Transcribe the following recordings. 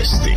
vijesti.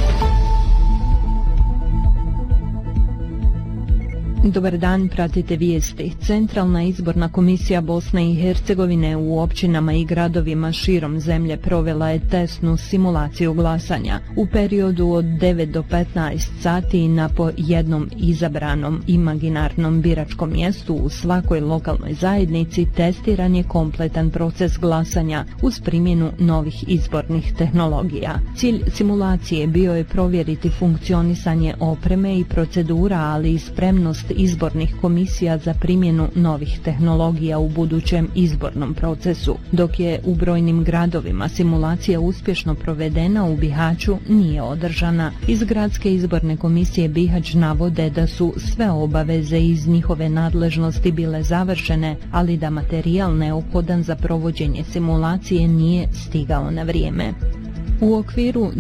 Dobar dan, pratite vijesti. Centralna izborna komisija Bosne i Hercegovine u općinama i gradovima širom zemlje provela je testnu simulaciju glasanja. U periodu od 9 do 15 sati na po jednom izabranom imaginarnom biračkom mjestu u svakoj lokalnoj zajednici testiran je kompletan proces glasanja uz primjenu novih izbornih tehnologija. Cilj simulacije bio je provjeriti funkcionisanje opreme i procedura, ali i spremnost izbornih komisija za primjenu novih tehnologija u budućem izbornom procesu. Dok je u brojnim gradovima simulacija uspješno provedena, u Bihaću nije održana. Iz Gradske izborne komisije Bihać navode da su sve obaveze iz njihove nadležnosti bile završene, ali da materijal neophodan za provođenje simulacije nije stigao na vrijeme. U okviru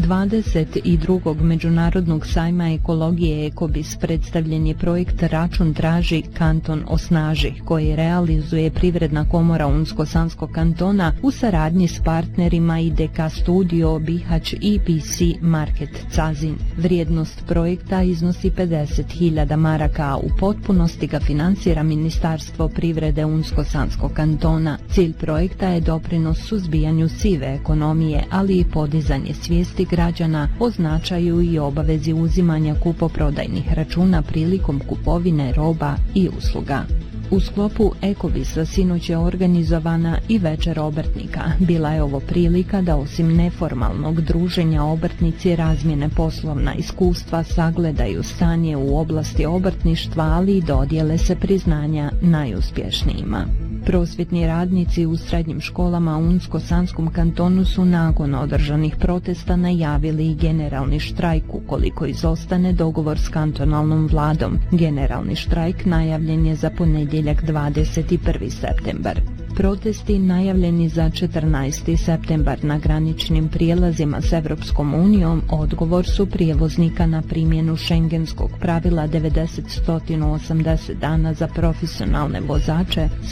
22. Međunarodnog sajma ekologije Ekobis predstavljen je projekt Račun traži, kanton osnaži, koji realizuje Privredna komora Unsko-Sanskog kantona u saradnji s partnerima IDK Studio, Bihać i PC Market Cazin. Vrijednost projekta iznosi 50.000 maraka, a u potpunosti ga financira Ministarstvo privrede Unsko-Sanskog kantona. Cilj projekta je doprinos suzbijanju sive ekonomije, ali i podizanje svijesti građana o značaju i obavezi uzimanja kupoprodajnih računa prilikom kupovine roba i usluga. U sklopu Ekobisa sinoć je organizovana i večer obrtnika. Bila je ovo prilika da osim neformalnog druženja obrtnici razmjene poslovna iskustva, sagledaju stanje u oblasti obrtništva, ali i dodijele se priznanja najuspješnijima. Prosvjetni radnici u srednjim školama u Unsko-Sanskom kantonu su nakon održanih protesta najavili i generalni štrajk ukoliko izostane dogovor s kantonalnom vladom. Generalni štrajk najavljen je za ponedjeljak 21. septembar. Protesti najavljeni za 14. septembar na graničnim prijelazima s Evropskom unijom odgovor su prijevoznika na primjenu šengenskog pravila 90-180 dana za profesionalne vozače